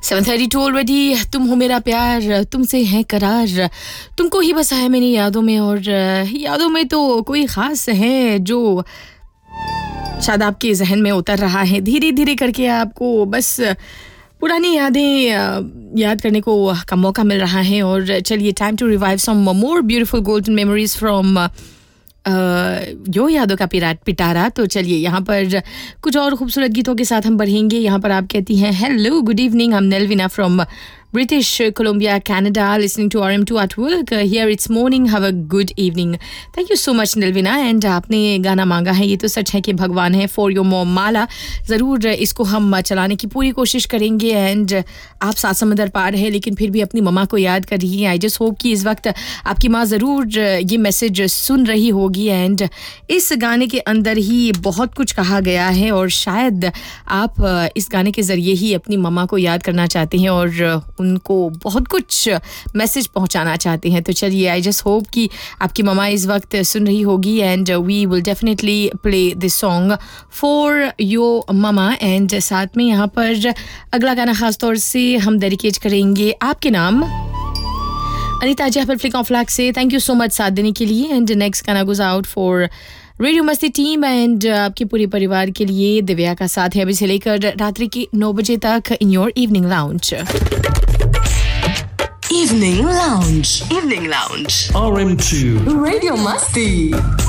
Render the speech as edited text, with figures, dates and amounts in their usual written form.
7:32 already. तुम हो मेरा प्यार, तुमसे है करार, तुमको ही बसा है मेरी यादों में. और यादों में तो कोई ख़ास है जो शायद आपके जहन में उतर रहा है. धीरे धीरे करके आपको बस पुरानी यादें याद करने को का मौका मिल रहा है. और चलिए, time to revive some more beautiful golden memories from यो यादों का पिटारा. तो चलिए, यहाँ पर कुछ और खूबसूरत गीतों के साथ हम बढ़ेंगे. यहाँ पर आप कहती हैं, hello good evening, I am नेल्विना from British Columbia, Canada, listening to RM2 at work. Here it's morning. Have a good evening. Thank you so much, Nilvina. And आपने गाना मांगा है, ये तो सच है कि भगवान है. For your mom, माला. ज़रूर इसको हम चलाने की पूरी कोशिश करेंगे. एंड आप सात समंदर पार है, लेकिन फिर भी अपनी ममा को याद करिए. आई जस्ट होप कि इस वक्त आपकी माँ ज़रूर ये मैसेज सुन रही होगी. एंड इस गाने के अंदर ही बहुत कुछ कहा गया है, और शायद आप इस गाने के ज़रिए ही अपनी ममा को याद करना चाहते हैं और उनको बहुत कुछ मैसेज पहुंचाना चाहते हैं. तो चलिए, आई जस्ट होप कि आपकी ममा इस वक्त सुन रही होगी. And we will definitely play this song for your mama. And साथ में यहाँ पर अगला गाना खास तौर से हम डेडिकेट करेंगे आपके नाम अनीता जहफर फ्लिक ऑफ फ्लैग से. थैंक यू सो मच साथ देने के लिए. एंड नेक्स्ट गाना गोज आउट फॉर रेडियो मस्ती टीम एंड आपके पूरे परिवार के लिए. दिव्या का साथ है अभी से लेकर रात्रि के 9 बजे तक in your evening lounge. Evening Lounge. Evening Lounge. RM2. Radio Masti.